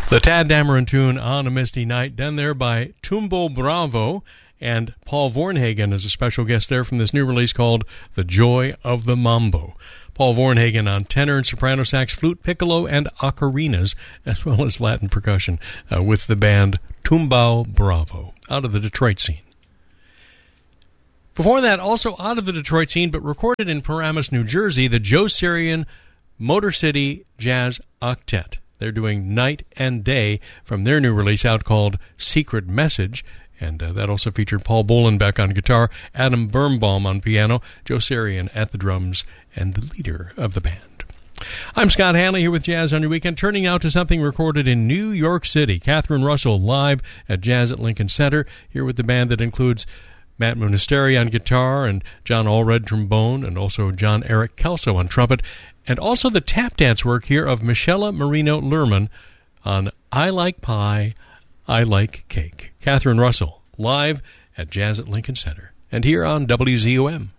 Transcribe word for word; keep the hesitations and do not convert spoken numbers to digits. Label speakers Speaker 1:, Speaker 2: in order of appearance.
Speaker 1: The Tad Dameron tune, On a Misty Night, done there by Tumbo Bravo, and Paul Vornhagen is a special guest there from this new release called The Joy of the Mambo. Paul Vornhagen on tenor and soprano sax, flute, piccolo, and ocarinas, as well as Latin percussion, uh, with the band Tumbo Bravo, out of the Detroit scene. Before that, also out of the Detroit scene, but recorded in Paramus, New Jersey, the Joe Sarian Motor City Jazz Octet. They're doing Night and Day from their new release out called Secret Message, and uh, that also featured Paul Bolenbeck on guitar, Adam Birnbaum on piano, Joe Sarian at the drums, and the leader of the band. I'm Scott Hanley here with Jazz on Your Weekend, turning now to something recorded in New York City. Catherine Russell live at Jazz at Lincoln Center, here with the band that includes Matt Munisteri on guitar and John Allred trombone, and also John Eric Kelso on trumpet, and also the tap dance work here of Michela Marino Lerman on I Like Pie, I Like Cake. Catherine Russell, live at Jazz at Lincoln Center, and here on W Z O M.